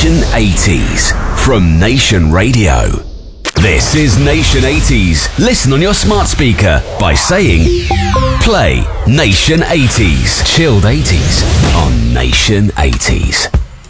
Nation 80s from Nation Radio. This is Nation 80s. Listen on your smart speaker by saying, play Nation 80s. Chilled 80s on Nation 80s.